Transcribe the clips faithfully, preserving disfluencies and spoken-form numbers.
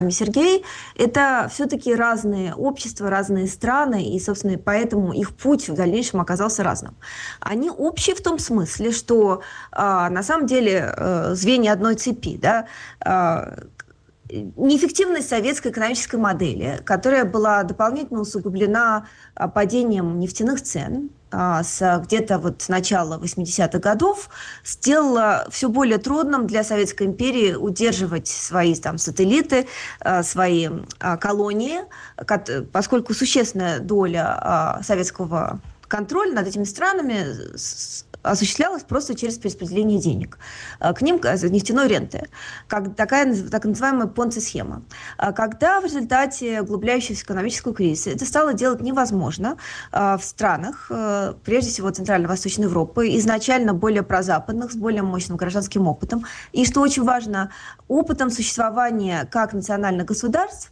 Сергей, это все-таки разные общества, разные страны, и, собственно, поэтому их путь в дальнейшем оказался разным. Они общие в том смысле, что а, на самом деле а, звенья одной цепи, да, а, неэффективность советской экономической модели, которая была дополнительно усугублена а, падением нефтяных цен, с где-то вот с начала восьмидесятых годов, сделала все более трудным для Советской империи удерживать свои там сателлиты, свои колонии, поскольку существенная доля советского контроля над этими странами осуществлялась просто через перераспределение денег. К ним нефтяной ренты. Как, такая так называемая понци-схема. Когда в результате углубляющегося экономического кризиса это стало делать невозможно в странах, прежде всего Центрально-Восточной Европы, изначально более прозападных, с более мощным гражданским опытом, и, что очень важно, опытом существования как национальных государств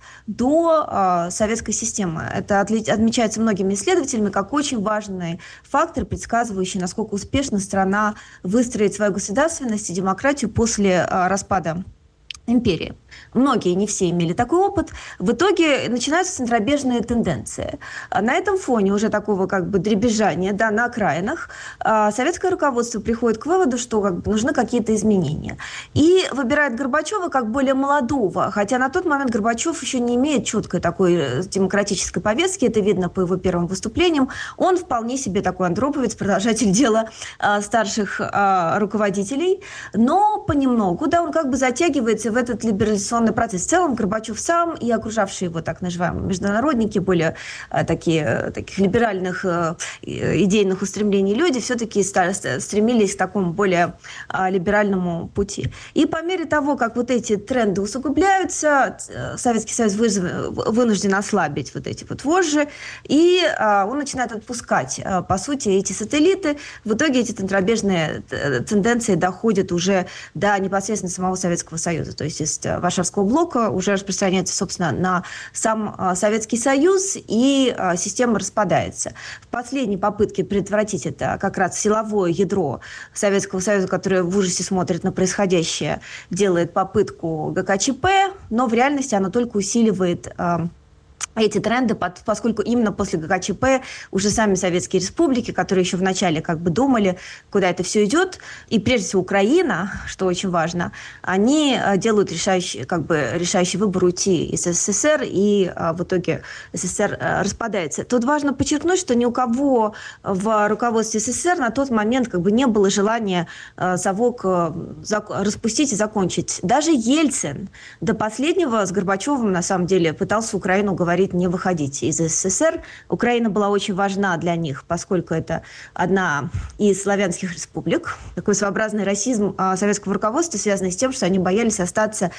до советской системы. Это отмечается многими исследователями как очень важный фактор, предсказывающий, насколько успешно страна выстроит свою государственность и демократию после а, распада империи. Многие, не все имели такой опыт. В итоге начинаются центробежные тенденции. На этом фоне уже такого как бы дребезжания, да, на окраинах, советское руководство приходит к выводу, что как бы нужны какие-то изменения. И выбирает Горбачева как более молодого, хотя на тот момент Горбачев еще не имеет четкой такой демократической повестки, это видно по его первым выступлениям. Он вполне себе такой андроповец, продолжатель дела а, старших а, руководителей, но понемногу, да, он как бы затягивается в этот либерализационный процесс. В целом Горбачев сам и окружавшие его так называемые международники, более а, такие, таких либеральных а, идейных устремлений люди, все-таки стремились к такому более а, либеральному пути. И по мере того, как вот эти тренды усугубляются, Советский Союз вынужден ослабить вот эти вот вожжи, и а, он начинает отпускать, а, по сути, эти сателлиты. В итоге эти центробежные тенденции доходят уже до непосредственно самого Советского Союза. То есть из Варшавского блока уже распространяется, собственно, на сам а, Советский Союз, и а, система распадается. В последней попытке предотвратить это как раз силовое ядро Советского Союза, которое в ужасе смотрит на происходящее, делает попытку ГКЧП, но в реальности оно только усиливает а, эти тренды, поскольку именно после ГКЧП уже сами советские республики, которые еще вначале как бы думали, куда это все идет, и прежде всего Украина, что очень важно, они делают решающий, как бы, решающий выбор уйти из СССР, и а, в итоге СССР а, распадается. Тут важно подчеркнуть, что ни у кого в руководстве СССР на тот момент как бы не было желания а, совок а, зак- распустить и закончить. Даже Ельцин до последнего с Горбачевым, на самом деле, пытался Украину говорить не выходить из СССР. Украина была очень важна для них, поскольку это одна из славянских республик. Такой своеобразный расизм а, советского руководства, связанный с тем, что они боялись остаться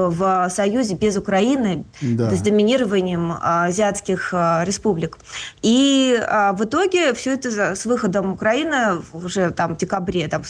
в Союзе без Украины, да, с доминированием а, азиатских а, республик. И а, в итоге все это с выходом Украины уже там в декабре, там,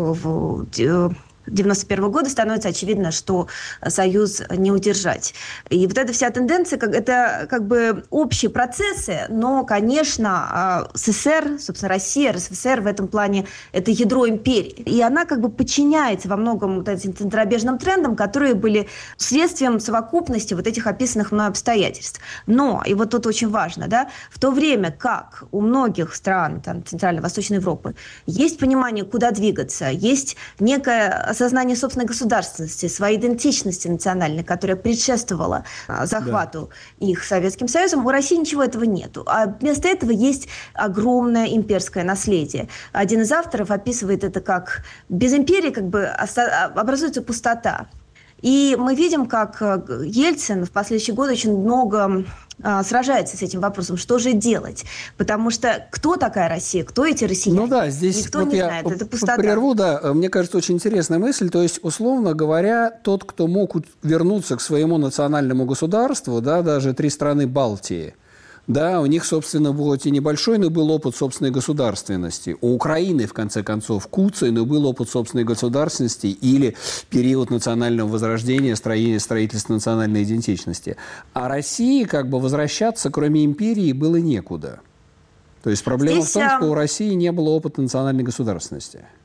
в девяносто первого года становится очевидно, что Союз не удержать. И вот эта вся тенденция, как, это как бы общие процессы, но, конечно, СССР, собственно, Россия, РСФСР в этом плане это ядро империи. И она как бы подчиняется во многом вот этим центробежным трендам, которые были следствием совокупности вот этих описанных мной обстоятельств. Но, и вот тут очень важно, да, в то время как у многих стран там, Центрально-Восточной Европы есть понимание, куда двигаться, есть некое осознание собственной государственности, своей идентичности национальной, которая предшествовала а, захвату да. их Советским Союзом, у России ничего этого нету. А вместо этого есть огромное имперское наследие. Один из авторов описывает это как без империи как бы образуется пустота. И мы видим, как Ельцин в последующие годы очень много а, сражается с этим вопросом, что же делать. Потому что кто такая Россия, кто эти россияне? Ну да, здесь никто вот не я знает, это пустота. Прерву, да, мне кажется, очень интересная мысль. То есть, условно говоря, тот, кто мог вернуться к своему национальному государству, да, даже три страны Балтии, да, у них, собственно, хоть и небольшой, но был опыт собственной государственности. У Украины, в конце концов, Куцый, но был опыт собственной государственности или период национального возрождения, строительства национальной идентичности. А России как бы возвращаться, кроме империи, было некуда. То есть проблема Здесь, в том, что у России не было опыта национальной государственности.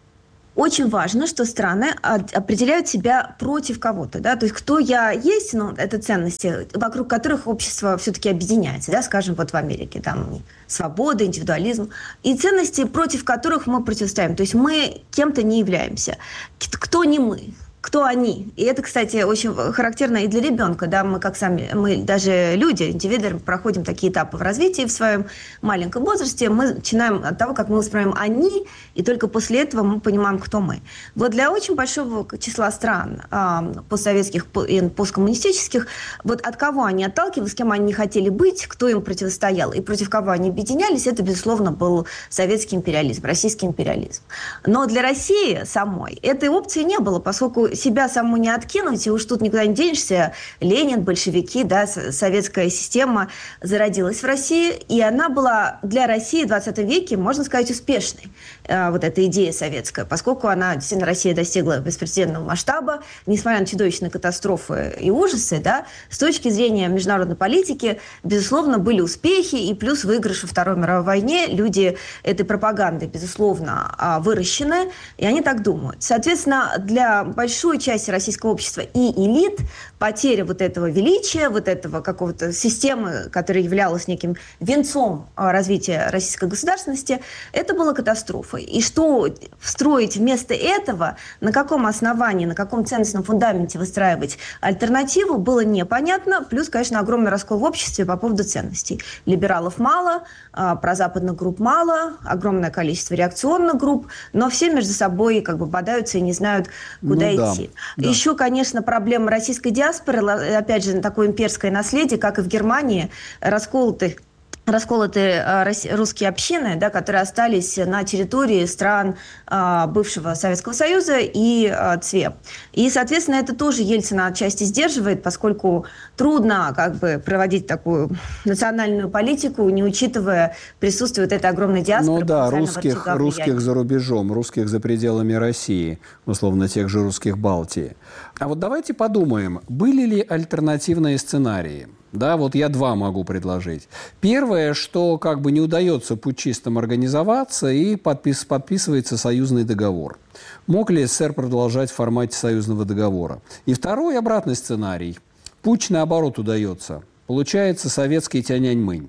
очень важно, что страны определяют себя против кого-то, да, то есть кто я есть, ну, это ценности, вокруг которых общество все-таки объединяется, да, скажем, вот в Америке, там, свобода, индивидуализм, и ценности, против которых мы противостоим, то есть мы кем-то не являемся, кто не мы. Кто они? И это, кстати, очень характерно и для ребенка. Да? Мы, как сами, мы даже люди, индивиды, проходим такие этапы в развитии в своем маленьком возрасте. Мы начинаем от того, как мы воспринимаем «они», и только после этого мы понимаем, кто мы. Вот для очень большого числа стран, э, постсоветских и посткоммунистических, вот от кого они отталкивались, с кем они не хотели быть, кто им противостоял и против кого они объединялись, это, безусловно, был советский империализм, российский империализм. Но для России самой этой опции не было, поскольку себя саму не откинуть, и уж тут никуда не денешься. Ленин, большевики, да, советская система зародилась в России, и она была для России в двадцатом веке, можно сказать, успешной. Э, вот эта идея советская, поскольку она, действительно, Россия достигла беспрецедентного масштаба, несмотря на чудовищные катастрофы и ужасы, да, с точки зрения международной политики, безусловно, были успехи, и плюс выигрыш во Второй мировой войне. Люди этой пропаганды, безусловно, выращены, и они так думают. Соответственно, для большой большой части российского общества и элит потеря вот этого величия, вот этого какого-то системы, которая являлась неким венцом развития российской государственности, это была катастрофой. И что строить вместо этого, на каком основании, на каком ценностном фундаменте выстраивать альтернативу, было непонятно. Плюс, конечно, огромный раскол в обществе по поводу ценностей. Либералов мало, прозападных групп мало, огромное количество реакционных групп, но все между собой как бы бодаются и не знают, куда ну, идти. Да, да. Еще, конечно, проблема российской диаспоры, опять же, такое имперское наследие, как и в Германии, расколоты расколотые э, русские общины, да, которые остались на территории стран э, бывшего Советского Союза и э, ЦВЕ. И, соответственно, это тоже Ельцина отчасти сдерживает, поскольку трудно как бы проводить такую национальную политику, не учитывая присутствие вот этой огромной диаспоры. Ну да, русских, русских за рубежом, русских за пределами России, условно, тех же русских Балтии. А вот давайте подумаем, были ли альтернативные сценарии? Да, вот я два могу предложить. Первое, что как бы не удается путчистам организоваться, и подпис, подписывается союзный договор. Мог ли СССР продолжать в формате союзного договора? И второй, обратный сценарий. Путч, наоборот, удается. Получается советский Тяньаньмэнь.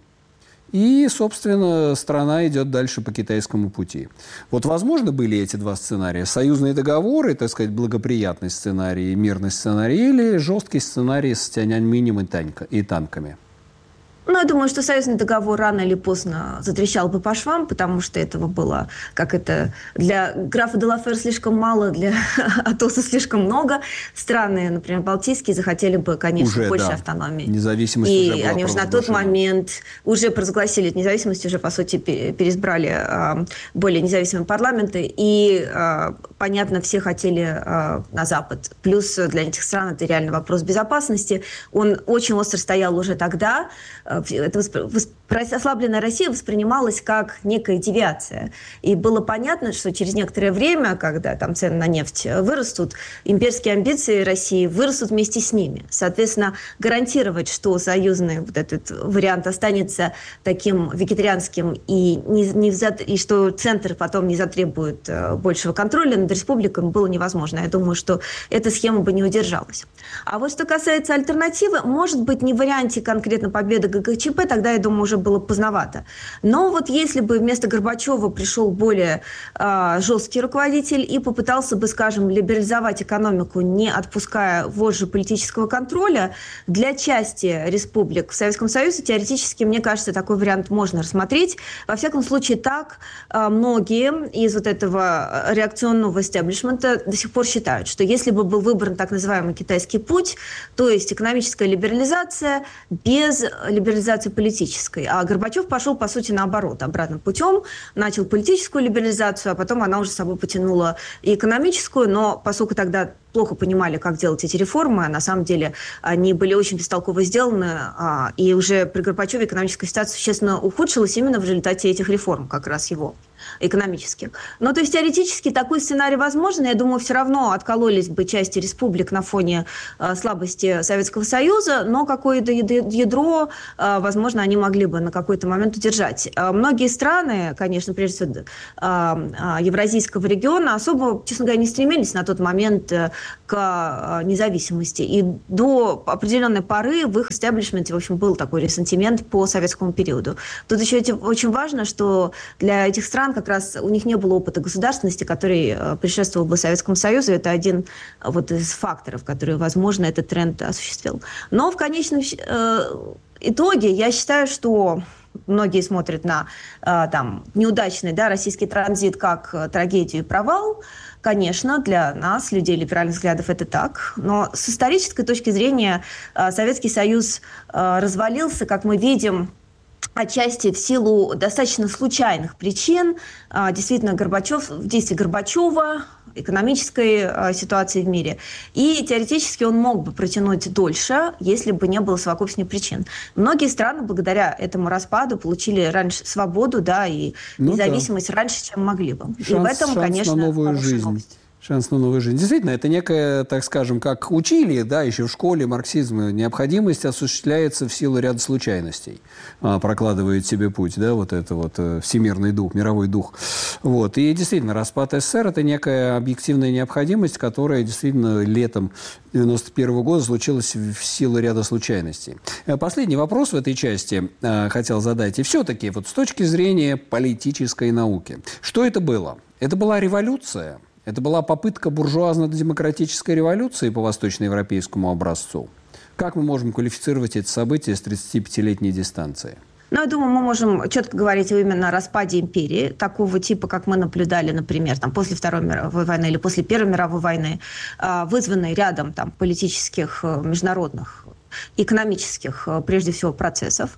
И, собственно, страна идет дальше по китайскому пути. Вот возможно были эти два сценария? Союзные договоры, так сказать, благоприятный сценарий, мирный сценарий, или жесткий сценарий с Тяньаньмэнем и танками? Ну, я думаю, что союзный договор рано или поздно затрещал бы по швам, потому что этого было, как это, для графа де ла Фер слишком мало, для Атоса слишком много. Страны, например, балтийские, захотели бы, конечно, уже, больше да. автономии. Независимость и уже была они уже на тот момент уже провозгласили независимость, уже, по сути, переизбрали э, более независимые парламенты. И, э, понятно, все хотели э, на Запад. Плюс для этих стран это реально вопрос безопасности. Он очень остро стоял уже тогда. Это ослабленная Россия воспринималась как некая девиация. И было понятно, что через некоторое время, когда там цены на нефть вырастут, имперские амбиции России вырастут вместе с ними. Соответственно, гарантировать, что союзный вот этот вариант останется таким вегетарианским и, не, не взад... и что центр потом не затребует большего контроля над республиками, было невозможно. Я думаю, что эта схема бы не удержалась. А вот что касается альтернативы, может быть, не в варианте конкретно победы ГКЧП, тогда, я думаю, уже было поздновато. Но вот если бы вместо Горбачева пришел более э, жесткий руководитель и попытался бы, скажем, либерализовать экономику, не отпуская вожжи политического контроля, для части республик в Советском Союзе теоретически, мне кажется, такой вариант можно рассмотреть. Во всяком случае, так э, многие из вот этого реакционного истеблишмента до сих пор считают, что если бы был выбран так называемый китайский путь, то есть экономическая либерализация без либерализации политической. А Горбачев пошел, по сути, наоборот, обратным путем, начал политическую либерализацию, а потом она уже с собой потянула и экономическую, но поскольку тогда плохо понимали, как делать эти реформы, а на самом деле они были очень бестолково сделаны, и уже при Горбачеве экономическая ситуация существенно ухудшилась именно в результате этих реформ, как раз его. экономических. Но то есть теоретически такой сценарий возможен. Я думаю, все равно откололись бы части республик на фоне э, слабости Советского Союза, но какое-то ядро, э, возможно, они могли бы на какой-то момент удержать. Э, многие страны, конечно, прежде всего э, э, евразийского региона, особо, честно говоря, не стремились на тот момент э, к э, независимости. И до определенной поры в их истеблишменте, в общем, был такой ресентимент по советскому периоду. Тут еще очень важно, что для этих стран как раз у них не было опыта государственности, который предшествовал бы Советскому Союзу. Это один вот из факторов, который, возможно, этот тренд осуществил. Но в конечном э, итоге я считаю, что многие смотрят на э, там, неудачный, да, российский транзит как трагедию и провал. Конечно, для нас, людей либеральных взглядов, это так. Но с исторической точки зрения э, Советский Союз э, развалился, как мы видим, отчасти в силу достаточно случайных причин. Действительно, Горбачев, в действии Горбачева, экономической ситуации в мире. И теоретически он мог бы протянуть дольше, если бы не было совокупности причин. Многие страны благодаря этому распаду получили раньше свободу, да, и ну независимость да. раньше, чем могли бы. Шанс, и в этом, шанс конечно, на новую жизнь. Новость. Шанс на новую жизнь. Действительно, это некая, так скажем, как учили, да, еще в школе марксизма, необходимость осуществляется в силу ряда случайностей. А, прокладывает себе путь, да, вот это вот всемирный дух, мировой дух. Вот. И действительно, распад СССР – это некая объективная необходимость, которая действительно летом девяносто первого года случилась в силу ряда случайностей. Последний вопрос в этой части а, хотел задать. И все-таки, вот с точки зрения политической науки, что это было? Это была революция? Это была попытка буржуазно-демократической революции по восточноевропейскому образцу. Как мы можем квалифицировать эти события с тридцатипятилетней дистанции? Ну, я думаю, мы можем четко говорить именно о распаде империи, такого типа, как мы наблюдали, например, там, после Второй мировой войны или после Первой мировой войны, вызванной рядом там, политических, международных, экономических, прежде всего, процессов,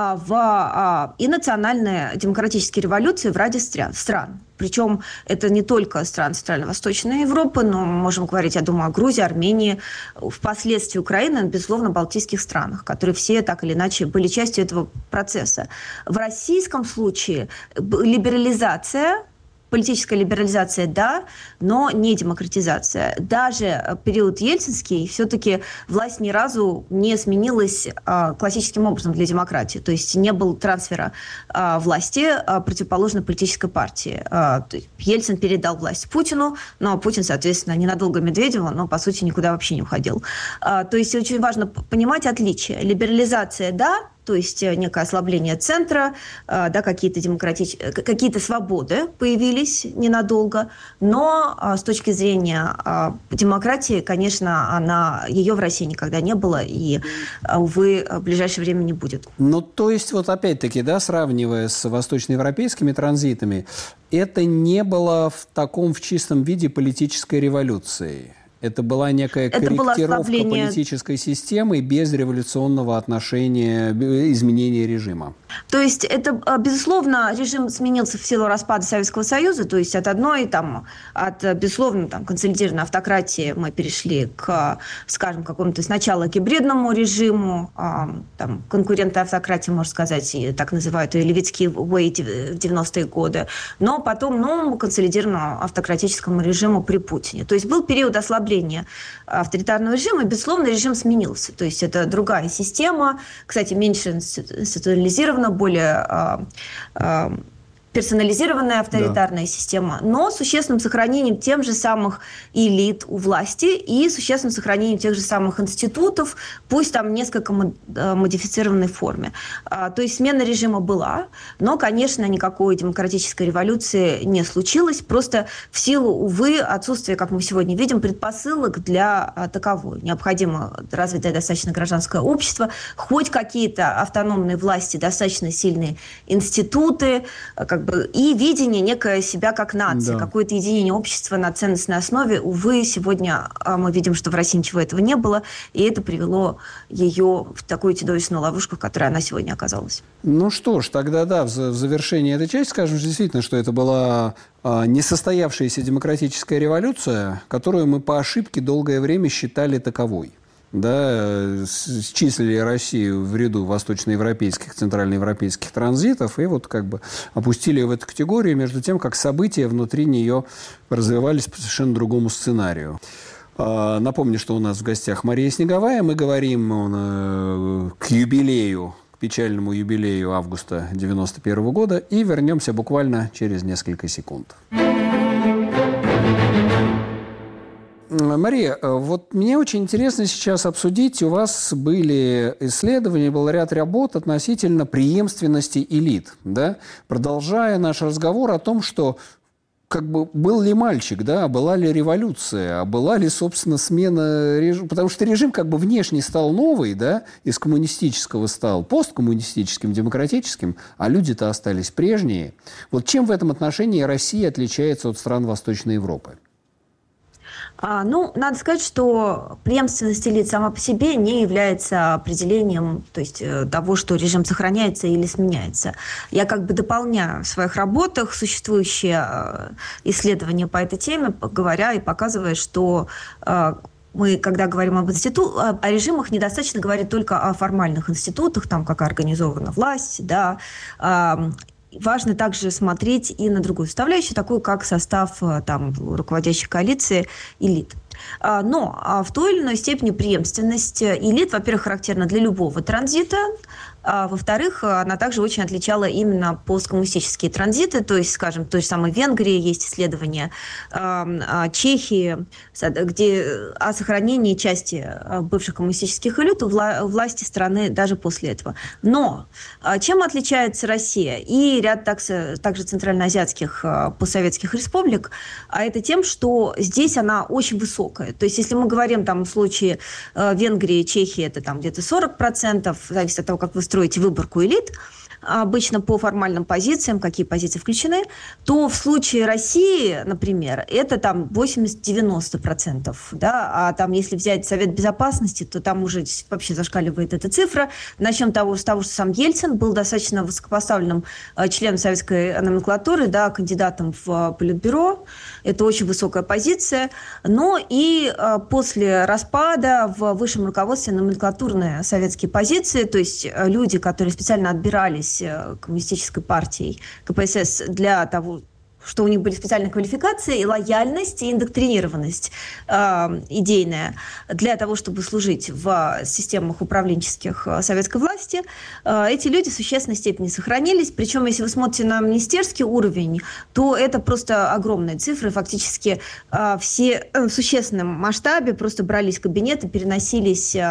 в, и национальные демократические революции в ряде стран. Причем это не только страны Центрально-Восточной Европы, но мы можем говорить, я думаю, о Грузии, Армении, впоследствии Украины, безусловно, балтийских странах, которые все так или иначе были частью этого процесса. В российском случае либерализация, политическая либерализация, да, но не демократизация. Даже период ельцинский, все-таки власть ни разу не сменилась а, классическим образом для демократии. То есть не было трансфера а, власти а, противоположной политической партии. А, Ельцин передал власть Путину, но Путин, соответственно, ненадолго Медведеву, но, по сути, никуда вообще не уходил. А, то есть очень важно понимать отличия. Либерализация, да, то есть некое ослабление центра, да, какие-то демократические, какие-то свободы появились ненадолго, но с точки зрения демократии, конечно, она, ее в России никогда не было и, увы, в ближайшее время не будет. Ну, то есть, вот опять-таки, да, сравнивая с восточноевропейскими транзитами, это не было в таком, в чистом виде политической революции. Это была некая это корректировка политической системы без революционного отношения, изменения режима. То есть это, безусловно, режим сменился в силу распада Советского Союза, то есть от одной, там, от, безусловно, там, консолидированной автократии мы перешли к, скажем, какому-то сначала гибридному режиму, там, конкурентной автократии, можно сказать, и так называют ее Левицкий way в девяностые годы, но потом новому консолидированному автократическому режиму при Путине. То есть был период ослабления авторитарного режима, и, безусловно, режим сменился. То есть это другая система, кстати, меньше институционализирована, более э, э, персонализированная авторитарная да. система, но с существенным сохранением тех же самых элит у власти и существенным сохранением тех же самых институтов, пусть там в несколько модифицированной форме. То есть смена режима была, но, конечно, никакой демократической революции не случилось, просто в силу, увы, отсутствия, как мы сегодня видим, предпосылок для таковой. Необходимо развитое достаточно гражданское общество, хоть какие-то автономные власти, достаточно сильные институты, как и видение некое себя как нации, да. какое-то единение общества на ценностной основе. Увы, сегодня мы видим, что в России ничего этого не было, и это привело ее в такую чудовищную ловушку, в которой она сегодня оказалась. Ну что ж, тогда да, в завершении этой части скажем действительно, что это была несостоявшаяся демократическая революция, которую мы по ошибке долгое время считали таковой. да, счислили Россию в ряду восточноевропейских, центральноевропейских транзитов и вот как бы опустили в эту категорию, между тем, как события внутри нее развивались по совершенно другому сценарию. Напомню, что у нас в гостях Мария Снеговая. Мы говорим к юбилею, к печальному юбилею августа девяносто первого года и вернемся буквально через несколько секунд. Мария, вот мне очень интересно сейчас обсудить, у вас были исследования, был ряд работ относительно преемственности элит, да? Продолжая наш разговор о том, что как бы был ли мальчик, да, была ли революция, а была ли, собственно, смена режима, потому что режим как бы внешне стал новый, да, из коммунистического стал посткоммунистическим, демократическим, а люди-то остались прежние. Вот чем в этом отношении Россия отличается от стран Восточной Европы? А, ну, надо сказать, что преемственность элит сама по себе не является определением, то есть того, что режим сохраняется или сменяется. Я как бы дополняю в своих работах существующие исследования по этой теме, говоря и показывая, что мы, когда говорим об институ... о режимах, недостаточно говорить только о формальных институтах, там, как организована власть, да. Важно также смотреть и на другую составляющую, такую как состав там, руководящей коалиции элит. Но в той или иной степени преемственность элит, во-первых, характерна для любого транзита, а во-вторых, она также очень отличала именно посткоммунистические транзиты, то есть, скажем, в той же самой Венгрии есть исследования, Чехии, где о сохранении части бывших коммунистических элит у власти страны даже после этого. Но чем отличается Россия и ряд также центральноазиатских постсоветских республик, а это тем, что здесь она очень высокая. То есть, если мы говорим там, в случае Венгрии, Чехии, это там где-то сорок процентов, зависит от того, как вы строите выборку элит, обычно по формальным позициям, какие позиции включены, то в случае России, например, это там восемьдесят-девяносто процентов. Да? А там, если взять Совет Безопасности, то там уже вообще зашкаливает эта цифра. Начнем того, с того, что сам Ельцин был достаточно высокопоставленным членом советской номенклатуры, да, кандидатом в Политбюро. Это очень высокая позиция. Но и после распада в высшем руководстве номенклатурные советские позиции, то есть люди, которые специально отбирались коммунистической партией ка пэ эс эс для того, что у них были специальные квалификации, и лояльность, и индоктринированность э, идейная для того, чтобы служить в системах управленческих советской власти, э, эти люди в существенной степени сохранились. Причем, если вы смотрите на министерский уровень, то это просто огромные цифры. Фактически э, все э, в существенном масштабе просто брались кабинеты, переносились э,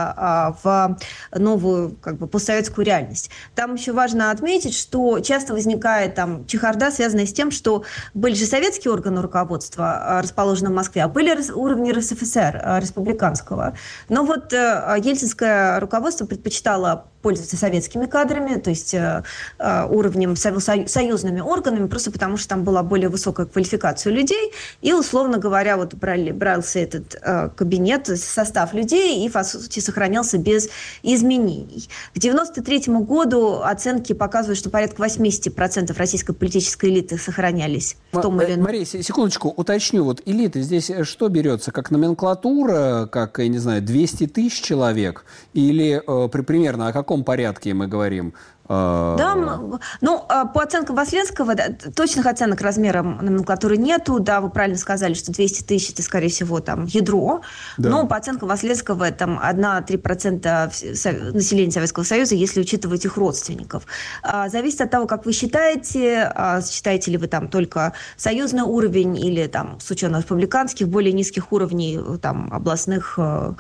в новую как бы, постсоветскую реальность. Там еще важно отметить, что часто возникает там чехарда, связанная с тем, что были же советские органы руководства, расположенные в Москве, а были уровни эр эс эф эс эр, республиканского. Но вот ельцинское руководство предпочитало пользоваться советскими кадрами, то есть э, уровнем союзными органами, просто потому что там была более высокая квалификация людей, и, условно говоря, вот брали, брался этот э, кабинет, состав людей, и, по сути, сохранялся без изменений. К девяносто третьему году оценки показывают, что порядка восемьдесят процентов российской политической элиты сохранялись в том или ином... Мария, секундочку, уточню. Вот элита здесь что берется? Как номенклатура, как, я не знаю, двести тысяч человек? Или э, примерно о каком порядке мы говорим? Да, ну, по оценкам Васленского, да, точных оценок размера номенклатуры нету. Да, вы правильно сказали, что двести тысяч – это, скорее всего, там, ядро. Да. Но по оценкам Васленского, там, один-три процента населения Советского Союза, если учитывать их родственников. Зависит от того, как вы считаете, считаете ли вы там только союзный уровень или, там, с учетом республиканских, более низких уровней, там, областных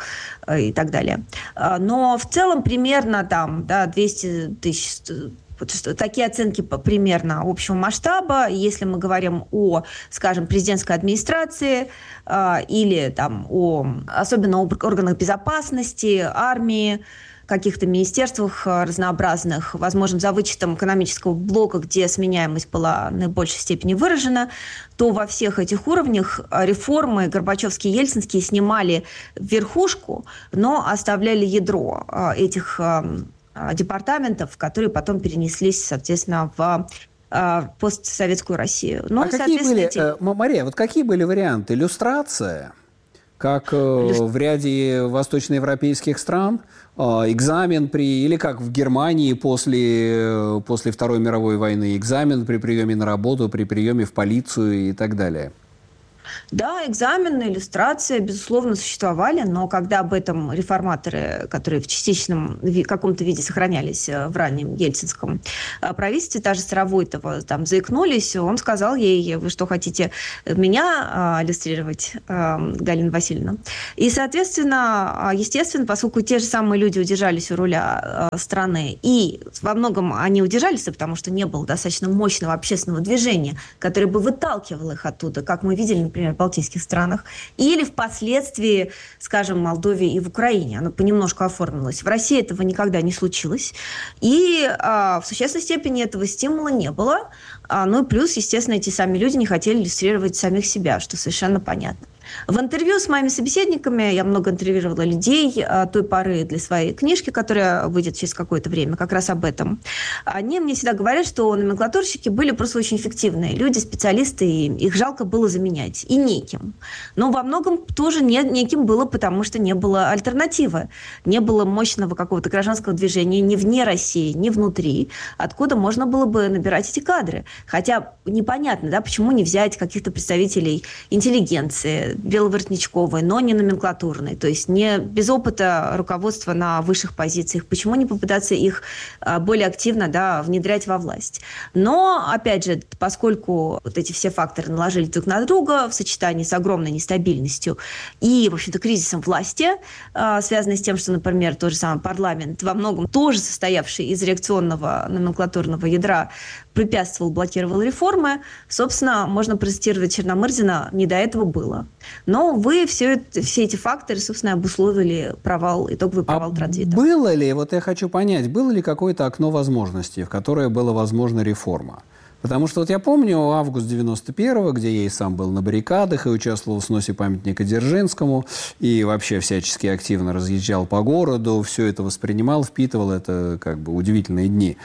и так далее. Но в целом примерно, там, да, двести тысяч. Такие оценки примерно общего масштаба. Если мы говорим о, скажем, президентской администрации э, или там, о, особенно о органах безопасности, армии, каких-то министерствах разнообразных, возможно, за вычетом экономического блока, где сменяемость была в наибольшей степени выражена, то во всех этих уровнях реформы горбачевские и ельцинские снимали верхушку, но оставляли ядро этих департаментов, которые потом перенеслись, соответственно, в э, постсоветскую Россию. Ну, а какие были, эти... Мария, вот какие были варианты? Люстрация, Как в ряде восточноевропейских стран экзамен при... Или как в Германии после, после Второй мировой войны, экзамен при приеме на работу, при приеме в полицию и так далее. Да, экзамены, иллюстрация, безусловно, существовали, но когда об этом реформаторы, которые в частичном ви- каком-то виде сохранялись э, в раннем ельцинском э, правительстве, та же Старовойтова, там, заикнулись, он сказал ей: вы что, хотите меня э, иллюстрировать, э, Галина Васильевна? И, соответственно, естественно, поскольку те же самые люди удержались у руля э, страны, и во многом они удержались, потому что не было достаточно мощного общественного движения, которое бы выталкивало их оттуда, как мы видели, например, в балтийских странах, или впоследствии, скажем, в Молдове и в Украине. Оно понемножку оформилось. В России этого никогда не случилось. И а, в существенной степени этого стимула не было. А, ну и плюс, естественно, эти сами люди не хотели иллюстрировать самих себя, что совершенно понятно. В интервью с моими собеседниками, я много интервьюировала людей а, той поры для своей книжки, которая выйдет через какое-то время, как раз об этом. Они мне всегда говорят, что номенклатурщики были просто очень эффективные люди, специалисты, и их жалко было заменять. И неким. Но во многом тоже не, неким было, потому что не было альтернативы. Не было мощного какого-то гражданского движения ни вне России, ни внутри, откуда можно было бы набирать эти кадры. Хотя непонятно, да, почему не взять каких-то представителей интеллигенции, беловоротничковой, но не номенклатурной, то есть не без опыта руководства на высших позициях. Почему не попытаться их а, более активно, да, внедрять во власть? Но, опять же, поскольку вот эти все факторы наложились друг на друга в сочетании с огромной нестабильностью и, в общем-то, кризисом власти, а, связанной с тем, что, например, тот же самый парламент, во многом тоже состоявший из реакционного номенклатурного ядра, препятствовал, блокировал реформы, собственно, можно процитировать Черномырдина, не до этого было. Но вы все, это, все эти факторы, собственно, обусловили провал, итоговый провал а транзита. Было ли, вот я хочу понять, было ли какое-то окно возможностей, в которое была возможна реформа? Потому что вот я помню август девяносто первого, где я и сам был на баррикадах и участвовал в сносе памятника Дзержинскому, и вообще всячески активно разъезжал по городу, все это воспринимал, впитывал, это как бы удивительные дни.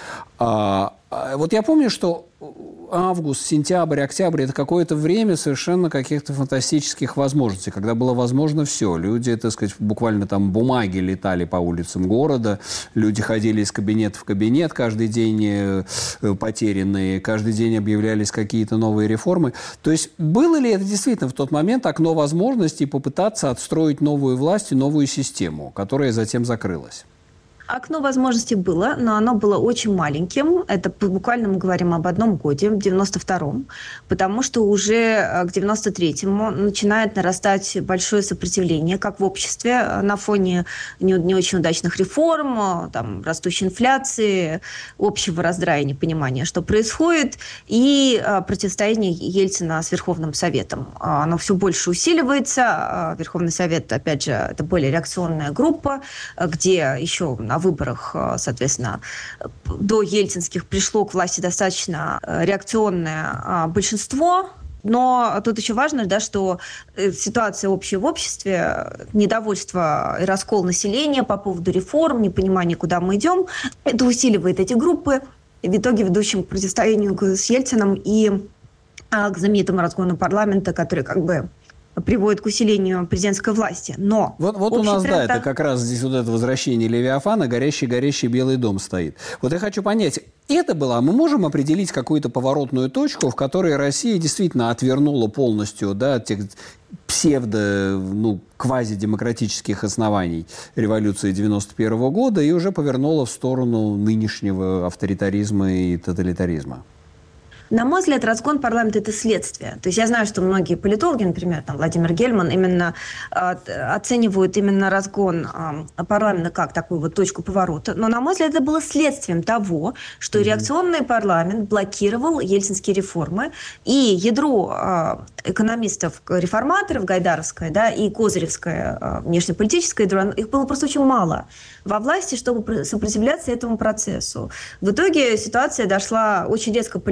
А, вот я помню, что август, сентябрь, октябрь – это какое-то время совершенно каких-то фантастических возможностей, когда было возможно все. Люди, так сказать, буквально там бумаги летали по улицам города, люди ходили из кабинета в кабинет, каждый день потерянные, каждый день объявлялись какие-то новые реформы. То есть было ли это действительно в тот момент окно возможностей попытаться отстроить новую власть и новую систему, которая затем закрылась? Окно возможностей было, но оно было очень маленьким. Это буквально мы говорим об одном годе, в девяносто втором, потому что уже к девяносто третьему начинает нарастать большое сопротивление как в обществе на фоне не, не очень удачных реформ, там, растущей инфляции, общего раздрая и непонимания, что происходит, и противостояние Ельцина с Верховным Советом. Оно все больше усиливается. Верховный Совет, опять же, это более реакционная группа, где еще на выборах, соответственно, до ельцинских пришло к власти достаточно реакционное большинство. Но тут еще важно, да, что ситуация общая в обществе, недовольство и раскол населения по поводу реформ, непонимание, куда мы идем, это усиливает эти группы, в итоге ведущим к противостоянию с Ельцином и к знаменитому разгону парламента, который как бы приводит к усилению президентской власти. Но вот, вот у нас, да, это как раз здесь вот это возвращение Левиафана, горящий-горящий Белый дом стоит. Вот я хочу понять, это было, мы можем определить какую-то поворотную точку, в которой Россия действительно отвернула полностью, да, от тех псевдо, ну, квазидемократических оснований революции девяносто первого года и уже повернула в сторону нынешнего авторитаризма и тоталитаризма? На мой взгляд, разгон парламента – это следствие. То есть я знаю, что многие политологи, например, там, Владимир Гельман, именно э, оценивают именно разгон э, парламента как такую вот точку поворота. Но, на мой взгляд, это было следствием того, что mm-hmm. реакционный парламент блокировал ельцинские реформы, и ядро э, экономистов-реформаторов, гайдаровское, да, и козыревское э, внешнеполитическое ядро, их было просто очень мало во власти, чтобы сопротивляться этому процессу. В итоге ситуация дошла, очень резко поляризовалась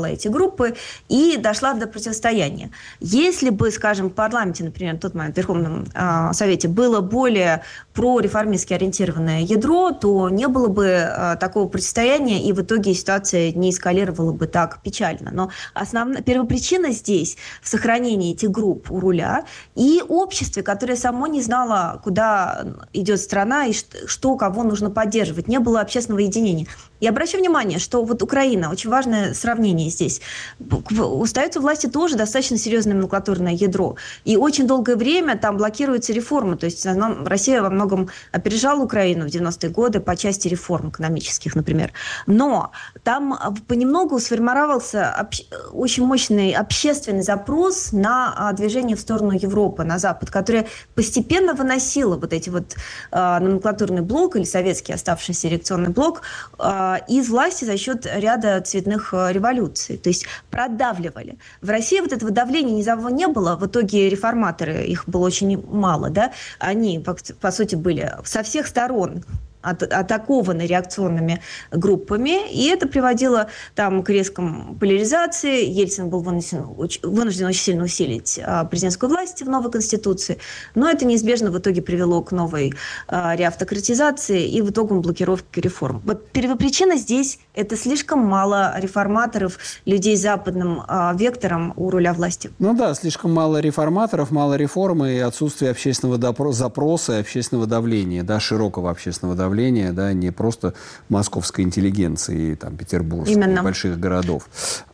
сформировала эти группы и дошла до противостояния. Если бы, скажем, в парламенте, например, в тот момент в Верховном э, Совете было более прореформистски ориентированное ядро, то не было бы э, такого противостояния, и в итоге ситуация не эскалировала бы так печально. Но основная первопричина здесь в сохранении этих групп у руля и обществе, которое само не знало, куда идет страна и что, что кого нужно поддерживать. Не было общественного единения. И обращу внимание, что вот Украина, очень важное сравнение здесь. Остается у власти тоже достаточно серьезное номенклатурное ядро. И очень долгое время там блокируются реформы. То есть Россия во многом опережала Украину в девяностые годы по части реформ экономических, например. Но там понемногу сформировался обще... очень мощный общественный запрос на движение в сторону Европы, на Запад, которое постепенно выносило вот эти вот э, номенклатурный блок или советский оставшийся реакционный блок э, из власти за счет ряда цветных революций. То есть продавливали. В России вот этого давления низового не было. В итоге реформаторы, их было очень мало, да, они, по, по сути, были со всех сторон атакованы реакционными группами, и это приводило там, к резкому поляризации. Ельцин был вынужден, вынужден очень сильно усилить а, президентскую власть в новой конституции, но это неизбежно в итоге привело к новой а, реавтократизации и в итоге блокировке реформ. Вот первопричина здесь – это слишком мало реформаторов, людей с западным а, вектором у руля власти. Ну да, слишком мало реформаторов, мало реформы и отсутствие общественного допро- запроса и общественного давления, да, широкого общественного давления. Да, не просто московской интеллигенции, там, петербургской, Именно. больших городов.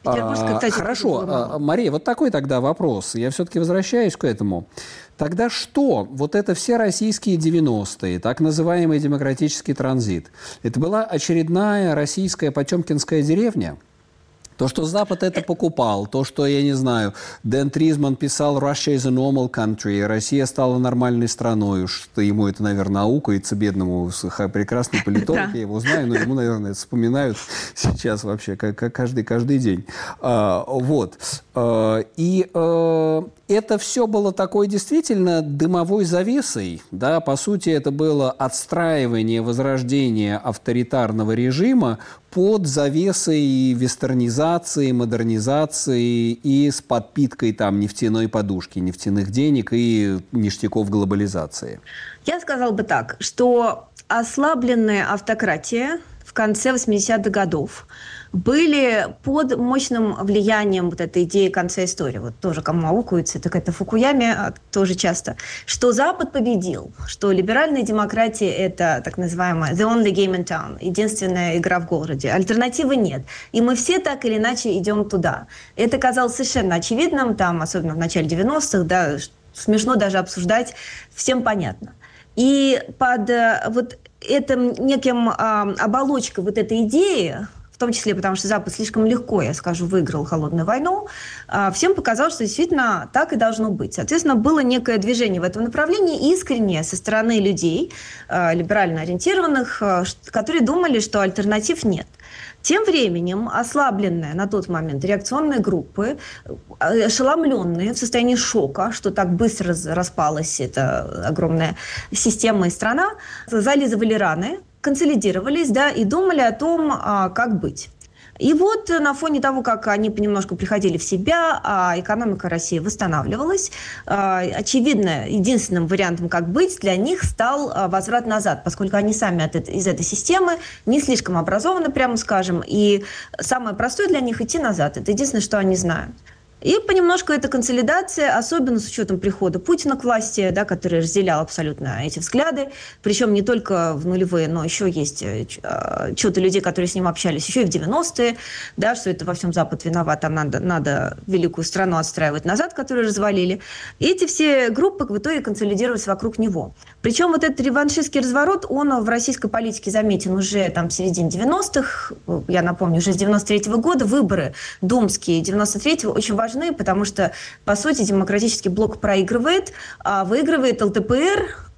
А, кстати, хорошо, а, Мария, вот такой тогда вопрос. Я все-таки возвращаюсь к этому. Тогда что? Вот это все российские девяностые, так называемый демократический транзит. Это была очередная российская потемкинская деревня? То, что Запад это покупал, то, что, я не знаю, Дэн Тризман писал «Russia is a normal country», Россия стала нормальной страной, что ему это, наверное, аукается, бедному, прекрасный политолог, я его знаю, но ему, наверное, это вспоминают сейчас вообще как, как каждый, каждый день. А, вот. А, и а, это все было такой действительно дымовой завесой, да, по сути, это было отстраивание, возрождение авторитарного режима под завесой вестернизации, модернизации и с подпиткой там нефтяной подушки, нефтяных денег и ништяков глобализации. Я сказала бы так, что ослабленная автократия в конце восьмидесятых годов были под мощным влиянием вот этой идеи конца истории. Вот тоже кому аукаются, так это Фукуяме тоже часто. Что Запад победил, что либеральная демократия – это так называемая the only game in town, единственная игра в городе. Альтернативы нет. И мы все так или иначе идем туда. Это казалось совершенно очевидным, там, особенно в начале девяностых, да, смешно даже обсуждать, всем понятно. И под вот этим неким э, оболочкой вот этой идеи, в том числе потому, что Запад слишком легко, я скажу, выиграл холодную войну, всем показалось, что действительно так и должно быть. Соответственно, было некое движение в этом направлении искреннее со стороны людей, либерально ориентированных, которые думали, что альтернатив нет. Тем временем ослабленные на тот момент реакционные группы, ошеломленные, в состоянии шока, что так быстро распалась эта огромная система и страна, зализывали раны, консолидировались, да, и думали о том, а, как быть. И вот на фоне того, как они понемножку приходили в себя, а экономика России восстанавливалась, а, очевидно, единственным вариантом, как быть, для них стал а, возврат назад, поскольку они сами от этой, из этой системы не слишком образованы, прямо скажем, и самое простое для них идти назад. Это единственное, что они знают. И понемножку эта консолидация, особенно с учетом прихода Путина к власти, да, который разделял абсолютно эти взгляды, причем не только в нулевые, но еще есть что-то людей, которые с ним общались еще и в девяностые, да, что это во всем Запад виноват, там надо, надо великую страну отстраивать назад, которую развалили. И эти все группы в итоге консолидировались вокруг него. Причем вот этот реваншистский разворот, он в российской политике заметен уже там в середине девяностых, я напомню, уже с девяносто третьего года, выборы думские девяносто третьего очень важны, потому что, по сути, демократический блок проигрывает, а выигрывает эл тэ пэ эр,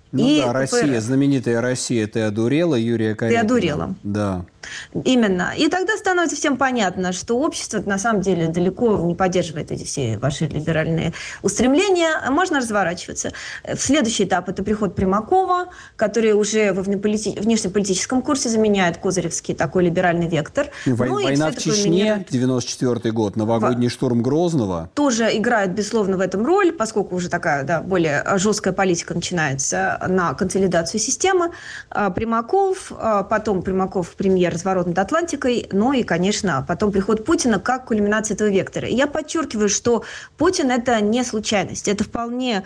Ну и да, Россия, КПРФ. знаменитая Россия, ты одурела, Юрия Каретина. Ты одурела. Да. Именно. И тогда становится всем понятно, что общество на самом деле далеко не поддерживает эти все ваши либеральные устремления. Можно разворачиваться. В следующий этап – это приход Примакова, который уже во внеполити... внешнеполитическом курсе заменяет козыревский такой либеральный вектор. Вой... Ну, Война в Чечне, девяносто четвёртый год, новогодний в... штурм Грозного. Тоже играет, безусловно, в этом роль, поскольку уже такая, да, более жесткая политика начинается на консолидацию системы. Примаков, потом Примаков премьер разворот над Атлантикой, ну и, конечно, потом приход Путина как кульминация этого вектора. И я подчеркиваю, что Путин – это не случайность, это вполне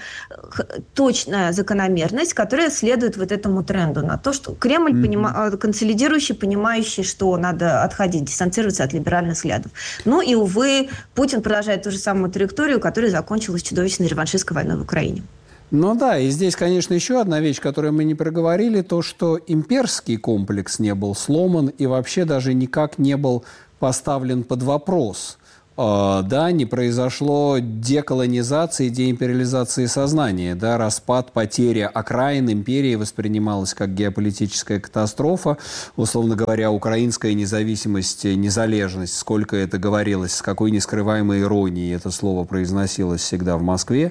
точная закономерность, которая следует вот этому тренду на то, что Кремль, mm-hmm. понима- консолидирующий, понимающий, что надо отходить, дистанцироваться от либеральных взглядов. Ну и, увы, Путин продолжает ту же самую траекторию, которая закончилась чудовищной реваншистской войной в Украине. Ну да, и здесь, конечно, еще одна вещь, которую мы не проговорили, то, что имперский комплекс не был сломан и вообще даже никак не был поставлен под вопрос. Uh, да, не произошло деколонизации, деимпериализации сознания, да, распад, потеря окраин империи воспринималась как геополитическая катастрофа, условно говоря, украинская независимость, незалежность, сколько это говорилось, с какой нескрываемой иронией это слово произносилось всегда в Москве,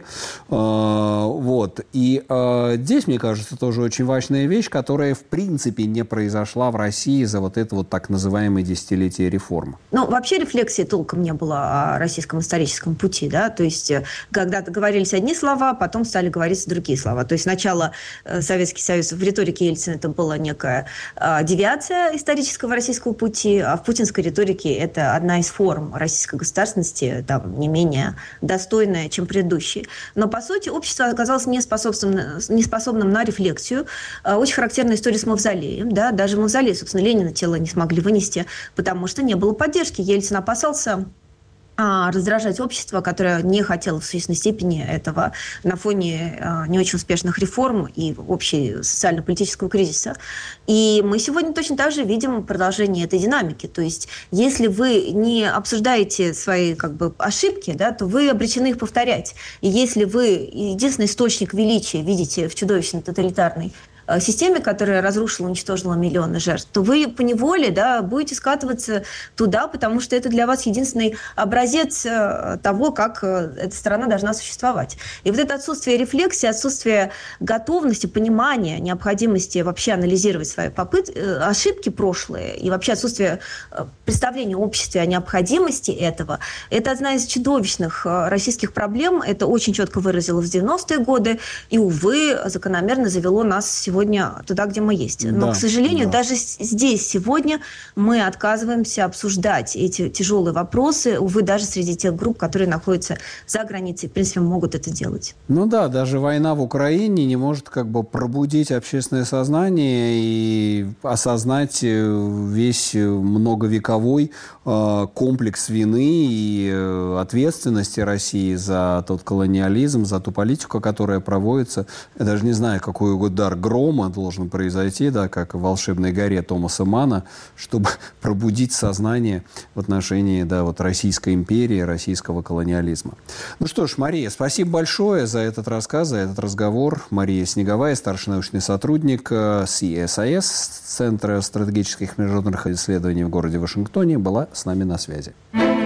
uh, вот, и uh, здесь, мне кажется, тоже очень важная вещь, которая в принципе не произошла в России за вот это вот так называемое десятилетие реформ. Ну, вообще рефлексии толком не было о российском историческом пути, да, то есть когда-то говорились одни слова, потом стали говорить другие слова. То есть сначала Советский Союз в риторике Ельцина это была некая э, девиация исторического российского пути, а в путинской риторике это одна из форм российской государственности, там, не менее достойная, чем предыдущие. Но, по сути, общество оказалось неспособным, неспособным на рефлексию. Э, очень характерная история с Мавзолеем, да, даже Мавзолей, собственно, Ленина тело не смогли вынести, потому что не было поддержки. Ельцин опасался раздражать общество, которое не хотело в существенной степени этого на фоне э, не очень успешных реформ и общей социально-политического кризиса. И мы сегодня точно так же видим продолжение этой динамики. То есть, если вы не обсуждаете свои как бы, ошибки, да, то вы обречены их повторять. И если вы единственный источник величия видите в чудовищно тоталитарной системе, которая разрушила, уничтожила миллионы жертв, то вы поневоле, да, будете скатываться туда, потому что это для вас единственный образец того, как эта страна должна существовать. И вот это отсутствие рефлексии, отсутствие готовности, понимания необходимости вообще анализировать свои попытки, ошибки прошлые и вообще отсутствие представления общества о необходимости этого, это одна из чудовищных российских проблем. Это очень четко выразилось в девяностые годы и, увы, закономерно завело нас сегодня сегодня туда, где мы есть. Но, да, к сожалению, да. даже здесь сегодня мы отказываемся обсуждать эти тяжелые вопросы, увы, даже среди тех групп, которые находятся за границей, в принципе, могут это делать. Ну да, даже война в Украине не может как бы пробудить общественное сознание и осознать весь многовековой э, комплекс вины и э, ответственности России за тот колониализм, за ту политику, которая проводится. Я даже не знаю, какой удар грома должен произойти, да, как в «Волшебной горе» Томаса Манна, чтобы пробудить сознание в отношении, да, вот Российской империи, российского колониализма. Ну что ж, Мария, спасибо большое за этот рассказ, за этот разговор. Мария Снеговая, старший научный сотрудник си эс ай эс, Центра стратегических международных исследований в городе Вашингтоне, была с нами на связи.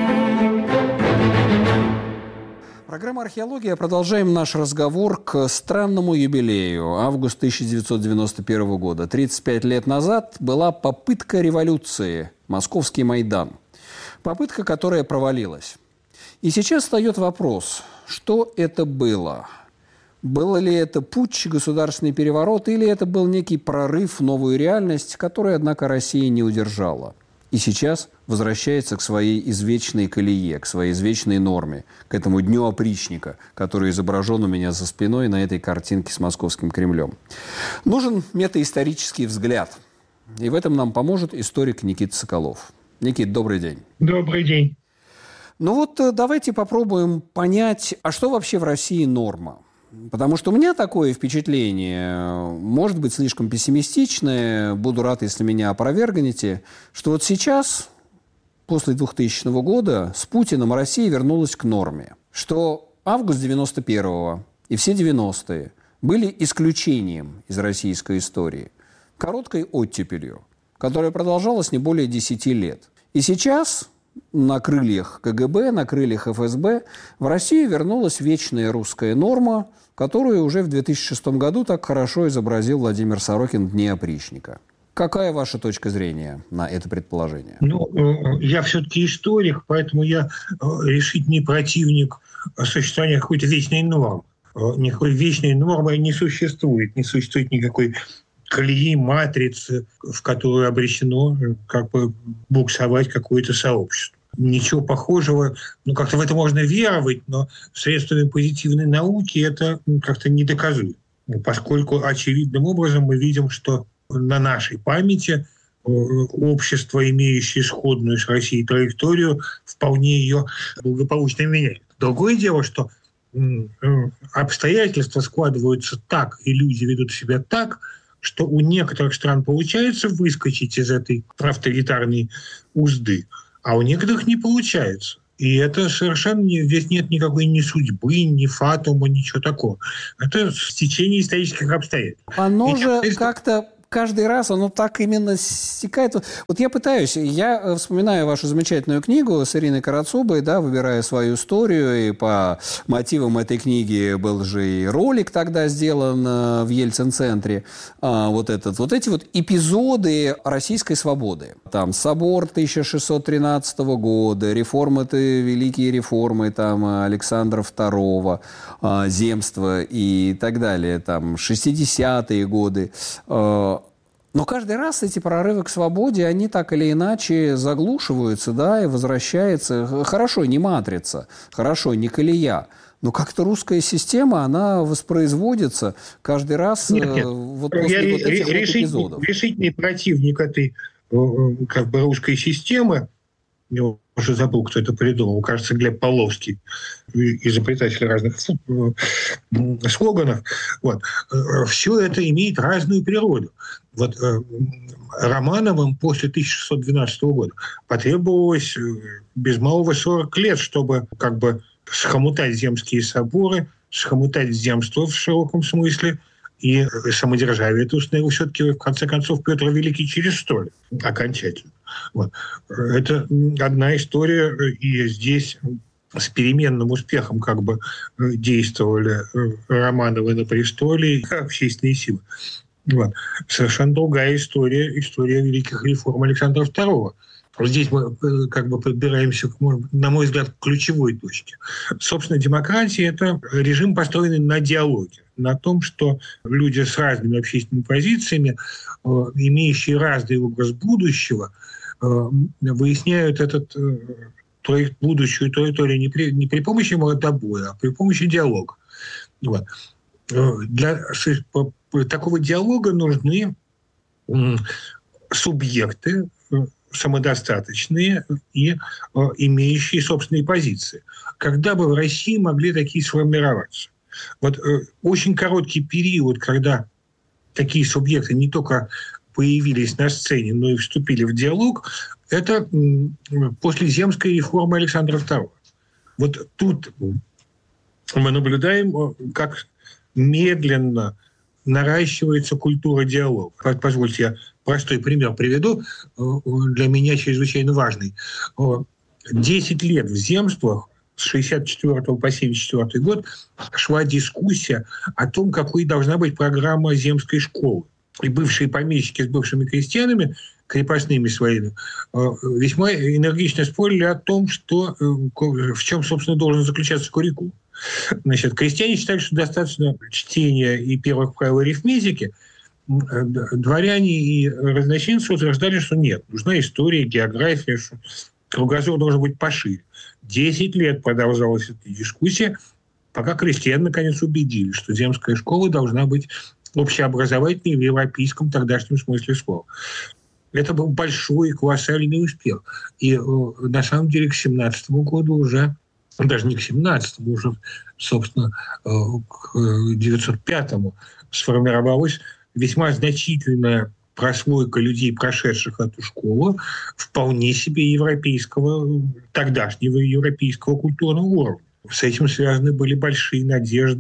Программа «Археология». Продолжаем наш разговор к странному юбилею. Август тысяча девятьсот девяносто первого года. тридцать пять лет назад была попытка революции. Московский Майдан. Попытка, которая провалилась. И сейчас встает вопрос, что это было? Было ли это путч, государственный переворот, или это был некий прорыв в новую реальность, которую, однако, Россия не удержала? И сейчас возвращается к своей извечной колее, к своей извечной норме, к этому дню опричника, который изображен у меня за спиной на этой картинке с Московским Кремлем. Нужен метаисторический взгляд. И в этом нам поможет историк Никита Соколов. Никит, добрый день. Добрый день. Ну вот давайте попробуем понять, а что вообще в России норма? Потому что у меня такое впечатление, может быть, слишком пессимистичное, буду рад, если меня опровергнете, что вот сейчас, после двухтысячного года, с Путиным Россия вернулась к норме. Что август девяносто первого и все девяностые были исключением из российской истории, короткой оттепелью, которая продолжалась не более десяти лет. И сейчас на крыльях ка гэ бэ, на крыльях эф эс бэ в Россию вернулась вечная русская норма, которую уже в две тысячи шестом году так хорошо изобразил Владимир Сорокин в «Дни опричника». Какая ваша точка зрения на это предположение? Ну, я все-таки историк, поэтому я решительный противник существования какой-то вечной нормы. Никакой вечной нормы не существует. Не существует никакой колеи, матрицы, в которую обречено как бы буксовать какое-то сообщество. Ничего похожего, ну, как-то в это можно веровать, но средствами позитивной науки это как-то не доказуемо. Поскольку очевидным образом мы видим, что на нашей памяти общество, имеющее сходную с Россией траекторию, вполне ее благополучно меняет. Другое дело, что обстоятельства складываются так, и люди ведут себя так, что у некоторых стран получается выскочить из этой авторитарной узды, а у некоторых не получается. И это совершенно не, здесь нет никакой ни судьбы, ни фатума, ничего такого. Это стечение исторических обстоятельств. Оно и же как-то каждый раз оно так именно стекает. Вот я пытаюсь, я вспоминаю вашу замечательную книгу с Ириной Карацубой, да, выбирая свою историю, и по мотивам этой книги был же и ролик тогда сделан в Ельцин-центре, а, вот этот, вот эти вот эпизоды российской свободы. Там собор тысяча шестьсот тринадцатого года, реформы-то, великие реформы там Александра второго, а, земства и так далее, там шестидесятые годы. Но каждый раз эти прорывы к свободе, они так или иначе заглушиваются, да, и возвращается. Хорошо, не матрица, хорошо, не колея, но как-то русская система, она воспроизводится каждый раз нет, нет. Вот после Я вот этих решить, вот эпизодов. Решительный противник этой как бы русской системы, я уже забыл, кто это придумал, кажется, Глеб Павловский, изобретатель разных слоганов. Вот. Все это имеет разную природу. Вот Романовым после тысяча шестьсот двенадцатого года потребовалось без малого сорок лет, чтобы как бы схомутать земские соборы, схомутать земство в широком смысле, и самодержавие это установил все-таки, в конце концов, Петр Великий через сто лет окончательно. Вот. Это одна история, и здесь с переменным успехом как бы действовали Романовы на престоле и общественные силы. Вот. Совершенно другая история, история великих реформ Александра второго. Здесь мы как бы подбираемся, на мой взгляд, к ключевой точке. Собственно, демократия – это режим, построенный на диалоге, на том, что люди с разными общественными позициями, имеющие разный образ будущего, выясняют этот проект будущего траекторию не при, не при помощи мордобоя, а при помощи диалога. Вот. Для такого диалога нужны субъекты, самодостаточные и э, имеющие собственные позиции. Когда бы в России могли такие сформироваться? Вот э, очень короткий период, когда такие субъекты не только появились на сцене, но и вступили в диалог, это э, после земской реформы Александра второго. Вот тут мы наблюдаем, как медленно наращивается культура диалога. Позвольте, я простой пример приведу, для меня чрезвычайно важный. Десять лет в земствах с шестьдесят четвёртого по семьдесят четвёртый год шла дискуссия о том, какой должна быть программа земской школы. И бывшие помещики с бывшими крестьянами, крепостными своими, весьма энергично спорили о том, что, в чем, собственно, должен заключаться куррикулум. Значит, крестьяне считали, что достаточно чтения и первых правил арифметики. Дворяне и разночинцы утверждали, что нет, нужна история, география, что кругозор должен быть пошире. Десять лет продолжалась эта дискуссия, пока крестьяне наконец убедились, что земская школа должна быть общеобразовательной в европейском тогдашнем смысле слова. Это был большой колоссальный успех. И на самом деле к семнадцатому году уже, даже не к семнадцатому, уже, собственно, к девятьсот пятому сформировалась весьма значительная прослойка людей, прошедших эту школу, вполне себе европейского, тогдашнего европейского культурного уровня. С этим связаны были большие надежды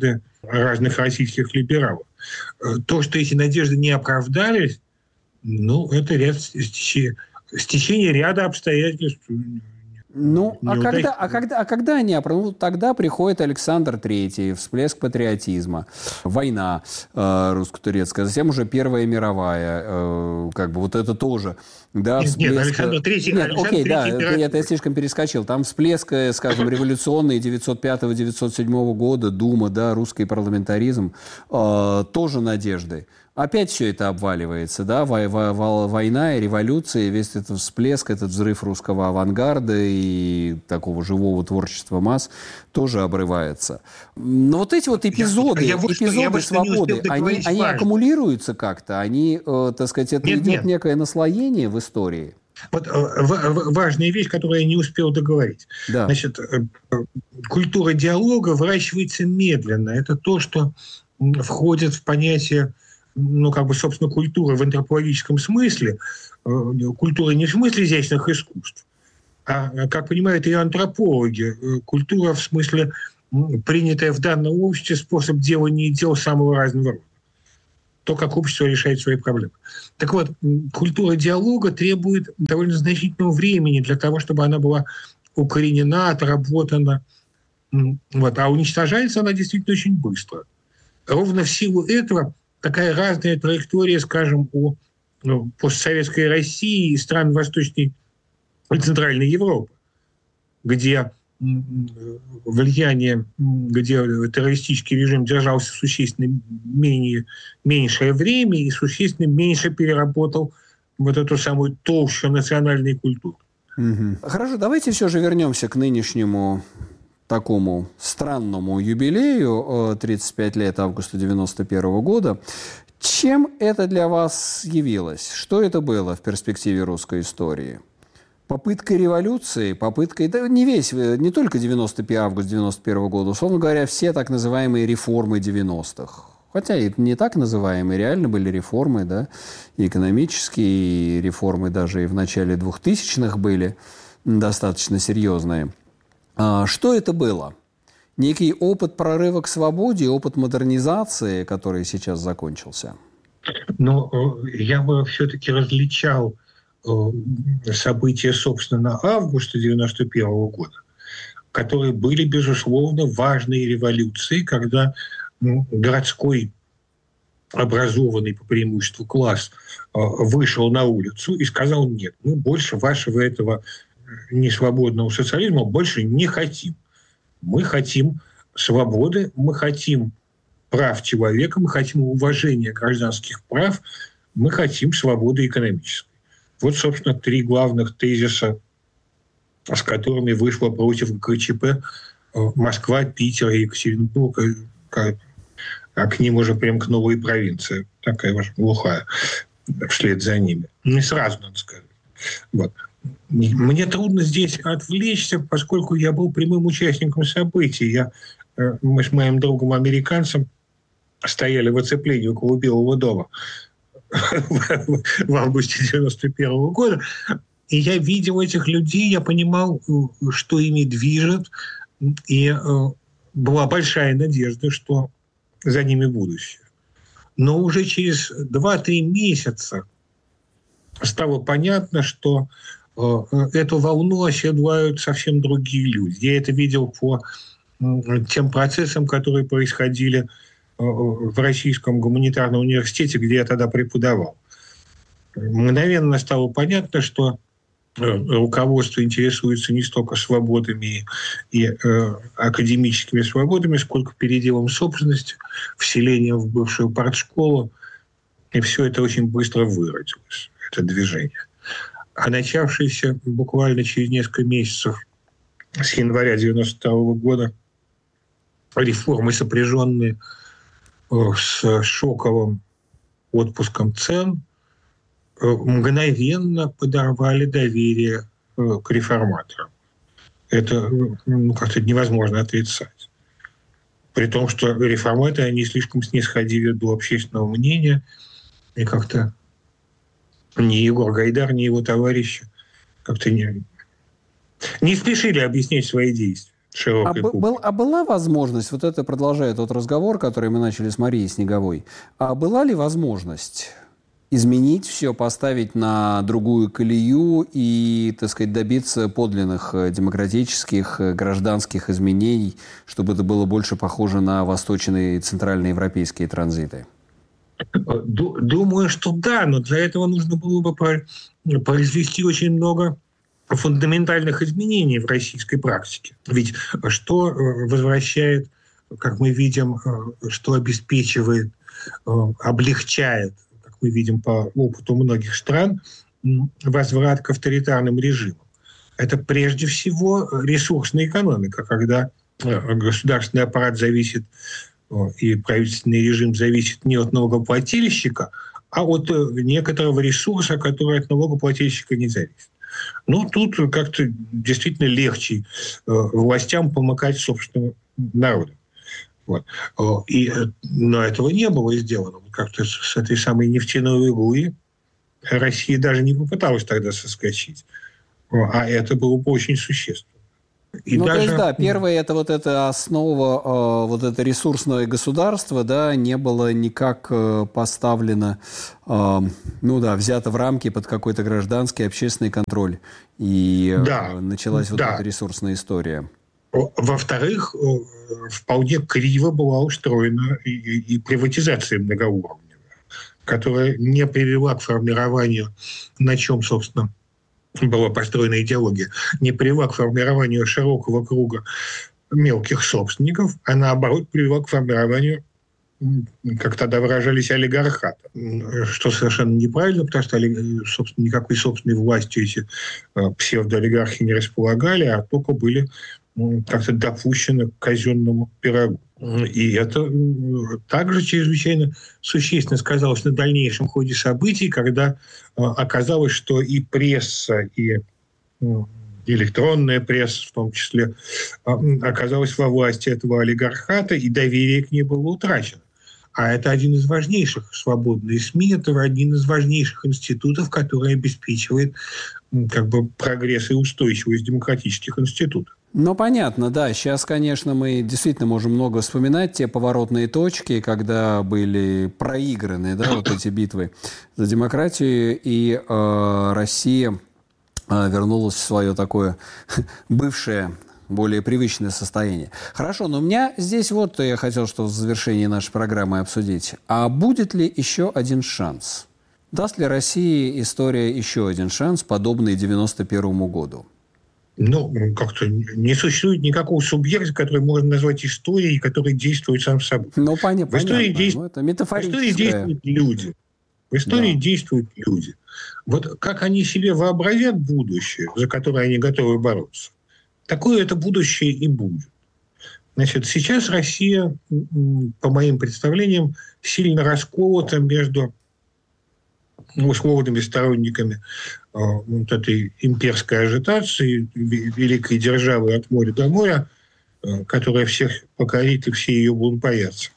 разных российских либералов. То, что эти надежды не оправдались, ну, это ряд стечение, стечение ряда обстоятельств. Ну, а когда, а, когда, а когда они оправдались? Ну, тогда приходит Александр Третий, всплеск патриотизма, война э, русско-турецкая, затем уже Первая мировая, э, как бы вот это тоже. Да, нет, всплеск... нет, Александр Третий... Нет, Александр окей, Третий да, это, это я слишком перескочил. Там всплеск, скажем, революционный девятьсот пятого - девятьсот седьмого года, Дума, да, русский парламентаризм, э, тоже надежды. Опять все это обваливается, да, война и революция, весь этот всплеск, этот взрыв русского авангарда и такого живого творчества масс тоже обрывается. Но вот эти вот эпизоды, я, я вот эпизоды что, свободы, они, они аккумулируются как-то, они, э, так сказать, это нет, идет нет. некое наслоение в истории. Вот важная вещь, которую я не успел договорить. Да. Значит, культура диалога выращивается медленно. Это то, что входит в понятие, ну, как бы, собственно, культура в антропологическом смысле, культура не в смысле изящных искусств, а, как понимают ее антропологи, культура в смысле принятая в данном обществе способ делания дел самого разного рода. То, как общество решает свои проблемы. Так вот, культура диалога требует довольно значительного времени для того, чтобы она была укоренена, отработана. Вот. А уничтожается она действительно очень быстро. Ровно в силу этого такая разная траектория, скажем, у ну, постсоветской России и стран Восточной и Центральной Европы, где влияние, где террористический режим держался существенно менее, меньшее время и существенно меньше переработал вот эту самую толщу национальной культуры. Угу. Хорошо, давайте все же вернемся к нынешнему такому странному юбилею, тридцать пять лет августа девяносто первого года. Чем это для вас явилось? Что это было в перспективе русской истории? Попыткой революции, попыткой, да не весь, не только девяносто первый август девяносто первого года, условно говоря, все так называемые реформы девяностых. Хотя и не так называемые, реально были реформы, да, и экономические, и реформы даже и в начале двухтысячных были достаточно серьезные. Что это было? Некий опыт прорыва к свободе, опыт модернизации, который сейчас закончился? Ну, я бы все-таки различал события, собственно, августа девяносто первого года, которые были, безусловно, важные революции, когда городской образованный по преимуществу класс вышел на улицу и сказал: нет, мы больше вашего этого несвободного социализма больше не хотим. Мы хотим свободы, мы хотим прав человека, мы хотим уважения гражданских прав, мы хотим свободы экономической. Вот, собственно, три главных тезиса, с которыми вышла против ГКЧП Москва, Питер и Екатеринбург, а к ним уже примкнула и провинция, такая уж глухая, вслед за ними. Не сразу, надо сказать. Вот. Мне трудно здесь отвлечься, поскольку я был прямым участником событий. Я, мы с моим другом-американцем стояли в оцеплении около Белого дома в августе девяносто первого года, и я видел этих людей, я понимал, что ими движет, и была большая надежда, что за ними будущее. Но уже через два-три месяца стало понятно, что эту волну оседлают совсем другие люди. Я это видел по тем процессам, которые происходили в Российском гуманитарном университете, где я тогда преподавал. Мгновенно стало понятно, что руководство интересуется не столько свободами и э, академическими свободами, сколько переделом собственности, вселением в бывшую партшколу. И все это очень быстро выродилось, это движение. А начавшиеся буквально через несколько месяцев с января девяносто второго года реформы, сопряженные с шоковым отпуском цен, мгновенно подорвали доверие к реформаторам. Это ну, как-то невозможно отрицать. При том, что реформаторы, они слишком снисходили до общественного мнения, и как-то ни Егор Гайдар, ни его товарищи как-то не, не спешили объяснять свои действия. широкой а, публики. был, а была возможность, вот это продолжая тот разговор, который мы начали с Марией Снеговой, а была ли возможность изменить все, поставить на другую колею и, так сказать, добиться подлинных демократических, гражданских изменений, чтобы это было больше похоже на восточные и центральноевропейские транзиты? Думаю, что да, но для этого нужно было бы произвести очень много фундаментальных изменений в российской практике. Ведь что возвращает, как мы видим, что обеспечивает, облегчает, мы видим по опыту многих стран, возврат к авторитарным режимам. Это прежде всего ресурсная экономика, когда государственный аппарат зависит и правительственный режим зависит не от налогоплательщика, а от некоторого ресурса, который от налогоплательщика не зависит. Ну, тут как-то действительно легче властям помыкать собственному народу. Вот. И, но этого не было сделано. Как-то с этой самой нефтяной иглы Россия даже не попыталась тогда соскочить. А это было бы очень существенно. И ну, даже... то есть, да, первое, это вот эта основа, вот это ресурсное государство, да, не было никак поставлено, ну да, взято в рамки под какой-то гражданский общественный контроль. И да, началась вот да. эта ресурсная история. Во-вторых, вполне криво была устроена и, и приватизация многоуровневая, которая не привела к формированию, на чем, собственно, была построена идеология, не привела к формированию широкого круга мелких собственников, а наоборот привела к формированию, как тогда выражались, олигархата. Что совершенно неправильно, потому что, собственно, никакой собственной властью эти псевдоолигархи не располагали, а только были как-то допущены к казенному пирогу. И это также чрезвычайно существенно сказалось на дальнейшем ходе событий, когда оказалось, что и пресса, и электронная пресса в том числе оказалась во власти этого олигархата, и доверие к ней было утрачено. А это один из важнейших, свободные СМИ, это один из важнейших институтов, который обеспечивает как бы прогресс и устойчивость демократических институтов. Ну, понятно, да. Сейчас, конечно, мы действительно можем много вспоминать те поворотные точки, когда были проиграны, да, вот эти битвы за демократию, и э, Россия э, вернулась в свое такое бывшее, более привычное состояние. Хорошо, но у меня здесь вот я хотел, что в завершении нашей программы обсудить. А будет ли еще один шанс? Даст ли России история еще один шанс, подобный девяносто первому году? Ну, как-то не существует никакого субъекта, который можно назвать историей, который действует сам собой. Ну, понятно. В истории, понятно. действ... Ну, это метафорическое. В истории действуют люди. В истории да. действуют люди. Вот как они себе вообразят будущее, за которое они готовы бороться, такое это будущее и будет. Значит, сейчас Россия, по моим представлениям, сильно расколота между условными сторонниками э, вот этой имперской ажитации, великой державы от моря до моря, э, которая всех покорит, и все ее будут бояться.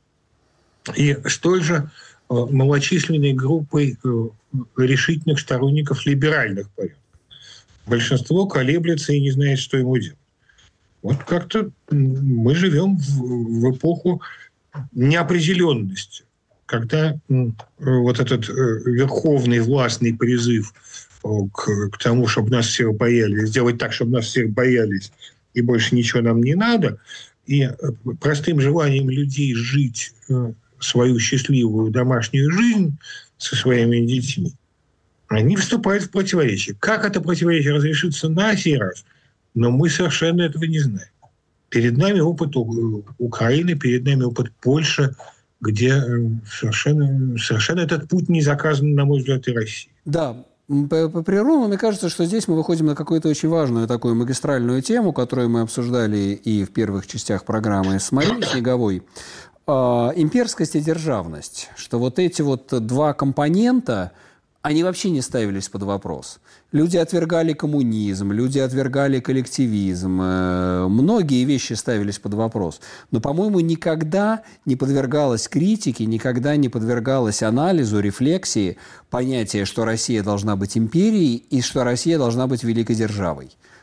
И столь же э, малочисленной группой э, решительных сторонников либеральных порядков. Большинство колеблется и не знает, что ему делать. Вот как-то мы живем в, в эпоху неопределенности, когда вот этот верховный властный призыв к, к тому, чтобы нас всех боялись, сделать так, чтобы нас всех боялись, и больше ничего нам не надо, и простым желанием людей жить свою счастливую домашнюю жизнь со своими детьми, они вступают в противоречие. Как это противоречие разрешится на сей раз, но мы совершенно этого не знаем. Перед нами опыт Украины, перед нами опыт Польши, где совершенно, совершенно этот путь не заказан, на мой взгляд, и России. Да, по, по прерыву, мне кажется, что здесь мы выходим на какую-то очень важную такую магистральную тему, которую мы обсуждали и в первых частях программы с Марией Снеговой. Э, имперскость и державность. Что вот эти вот два компонента, они вообще не ставились под вопрос. Люди отвергали коммунизм, люди отвергали коллективизм. Многие вещи ставились под вопрос. Но, по-моему, никогда не подвергалось критике, никогда не подвергалось анализу, рефлексии понятие, что Россия должна быть империей и что Россия должна быть великой державой.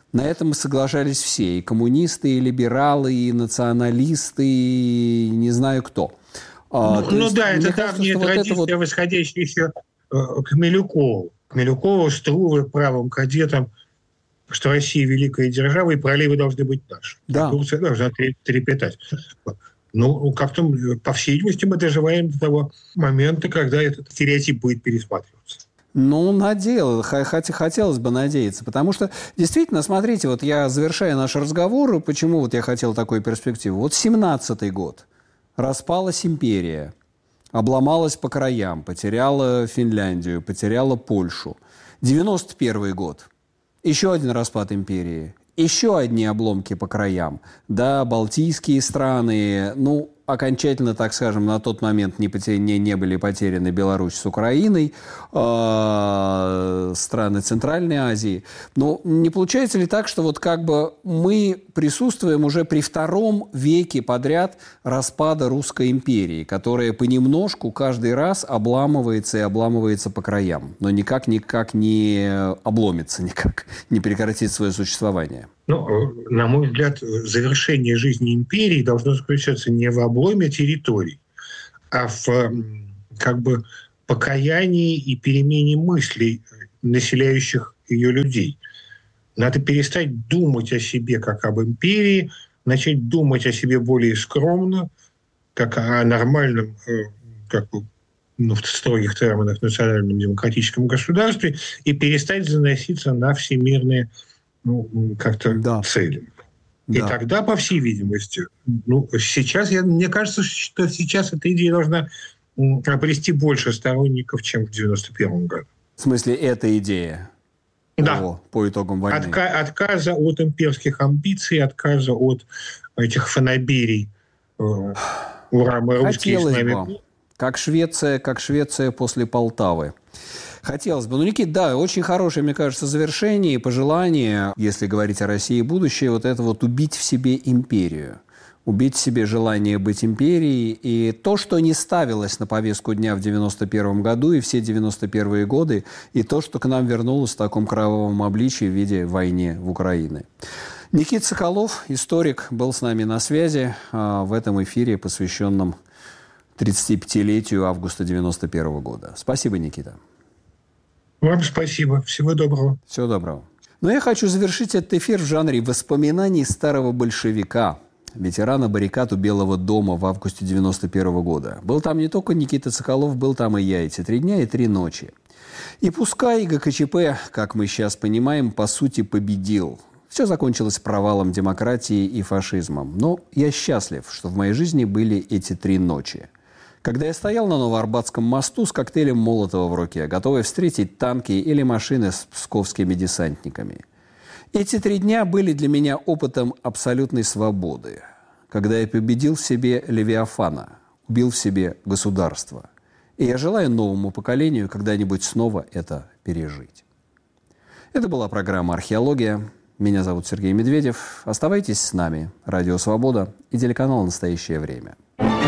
На этом соглашались все. И коммунисты, и либералы, и националисты, и не знаю кто. Ну, ну есть, да, это давняя традиция, вот это вот... восходящая еще э, к Милюкову. К Милюкову, Струве, правым кадетам, что Россия великая держава, и проливы должны быть наши. Да. Турция должна трепетать. Ну, как-то, по всей видимости, мы доживаем до того момента, когда этот стереотип будет пересматриваться. Ну, надел, хотя хотелось бы надеяться, потому что, действительно, смотрите, вот я завершаю наш разговор, почему вот я хотел такую перспективу. Вот семнадцатый год. Распалась империя, обломалась по краям, потеряла Финляндию, потеряла Польшу. девяносто первый год. Еще один распад империи. Еще одни обломки по краям. Да, балтийские страны, ну, окончательно, так скажем, на тот момент не, потер... не, не были потеряны Беларусь с Украиной, э, страны Центральной Азии. Но не получается ли так, что вот как бы мы присутствуем уже при втором веке подряд распада Русской империи, которая понемножку каждый раз обламывается и обламывается по краям, но никак, никак не обломится, никак не прекратит свое существование? Ну, на мой взгляд, завершение жизни империи должно заключаться не в обломе территорий, а в как бы покаянии и перемене мыслей населяющих ее людей. Надо перестать думать о себе как об империи, начать думать о себе более скромно, как о нормальном, как бы, ну, в строгих терминах, национальном демократическом государстве, и перестать заноситься на всемирные, ну, как-то да. цели. Да. И тогда, по всей видимости, ну, сейчас, я, мне кажется, что сейчас эта идея должна обрести больше сторонников, чем в девяносто первом году. В смысле, эта идея? Да. По, по итогам войны? Отка- отказа от имперских амбиций, отказа от этих фанаберий. Э, ура, мы русские, с нами. Бы. Как Швеция, как Швеция после Полтавы. Хотелось бы. Ну, Никит, да, очень хорошее, мне кажется, завершение и пожелание, если говорить о России будущее, вот это вот убить в себе империю. Убить в себе желание быть империей. И то, что не ставилось на повестку дня в девяносто первом году и все девяносто первые годы, и то, что к нам вернулось в таком кровавом обличии в виде войны в Украине. Никита Соколов, историк, был с нами на связи в этом эфире, посвященном тридцатипятилетию августа девяносто первого года. Спасибо, Никита. Вам спасибо. Всего доброго. Всего доброго. Но я хочу завершить этот эфир в жанре воспоминаний старого большевика, ветерана баррикад у Белого дома в августе девяносто первого года. Был там не только Никита Соколов, был там и я эти три дня и три ночи. И пускай ГКЧП, как мы сейчас понимаем, по сути победил. Все закончилось провалом демократии и фашизмом. Но я счастлив, что в моей жизни были эти три ночи. Когда я стоял на Новоарбатском мосту с коктейлем Молотова в руке, готовый встретить танки или машины с псковскими десантниками. Эти три дня были для меня опытом абсолютной свободы. Когда я победил в себе Левиафана, убил в себе государство. И я желаю новому поколению когда-нибудь снова это пережить. Это была программа «Археология». Меня зовут Сергей Медведев. Оставайтесь с нами. Радио «Свобода» и телеканал «Настоящее время».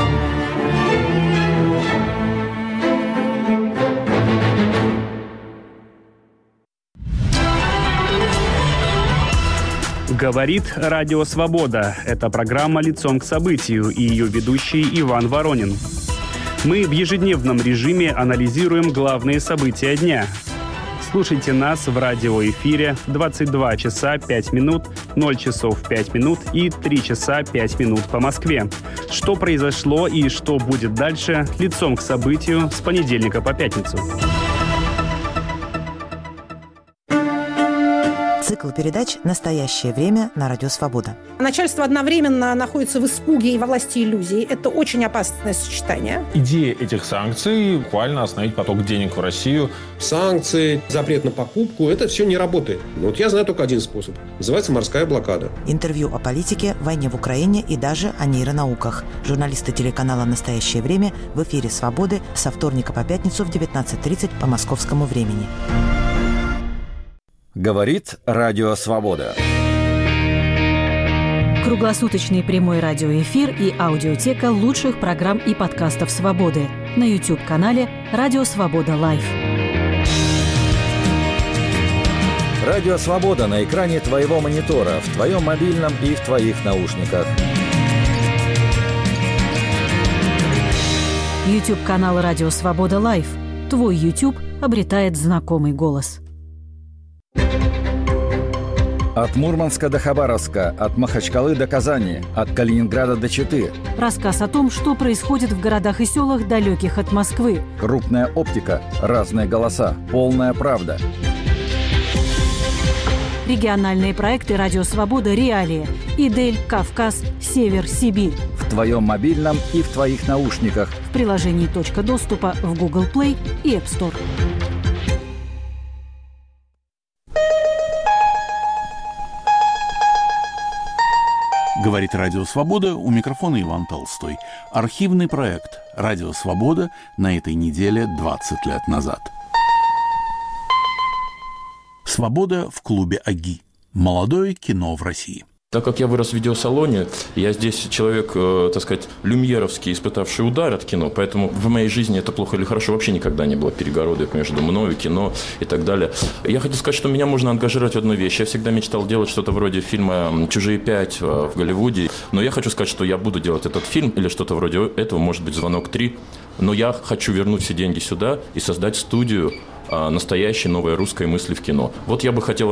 Говорит Радио Свобода. Это программа «Лицом к событию» и ее ведущий Иван Воронин. Мы в ежедневном режиме анализируем главные события дня. Слушайте нас в радиоэфире двадцать два часа пять минут, ноль часов пять минут и три часа пять минут по Москве. Что произошло и что будет дальше, лицом к событию с понедельника по пятницу. Цикл передач «Настоящее время» на Радио Свобода. Начальство одновременно находится в испуге и во власти иллюзий. Это очень опасное сочетание. Идея этих санкций – буквально остановить поток денег в Россию. Санкции, запрет на покупку – это все не работает. Вот я знаю только один способ. Называется морская блокада. Интервью о политике, войне в Украине и даже о нейронауках. Журналисты телеканала «Настоящее время» в эфире «Свободы» со вторника по пятницу в девятнадцать тридцать по московскому времени. Говорит Радио Свобода. Круглосуточный прямой радиоэфир и аудиотека лучших программ и подкастов «Свободы» на YouTube-канале «Радио Свобода Лайв». Радио «Свобода» на экране твоего монитора, в твоем мобильном и в твоих наушниках. YouTube-канал «Радио Свобода Лайв». Твой YouTube обретает знакомый голос. От Мурманска до Хабаровска, от Махачкалы до Казани, от Калининграда до Читы. Рассказ о том, что происходит в городах и селах, далеких от Москвы. Крупная оптика, разные голоса, полная правда. Региональные проекты «Радио Свобода», «Реалии», «Идель», «Кавказ», «Север», «Сибирь». В твоем мобильном и в твоих наушниках. В приложении «Точка доступа» в Google Play и App Store. Говорит Радио Свобода, у микрофона Иван Толстой. Архивный проект «Радио Свобода» на этой неделе двадцать лет назад. «Свобода в клубе АГИ». Молодое кино в России. Так как я вырос в видеосалоне, я здесь человек, э, так сказать, люмьеровский, испытавший удар от кино, поэтому в моей жизни это плохо или хорошо вообще никогда не было перегородок между мной, кино и так далее. Я хотел сказать, что меня можно ангажировать в одну вещь. Я всегда мечтал делать что-то вроде фильма «Чужие пять» в Голливуде, но я хочу сказать, что я буду делать этот фильм или что-то вроде этого, может быть, «Звонок три», но я хочу вернуть все деньги сюда и создать студию настоящей новой русской мысли в кино. Вот я бы хотел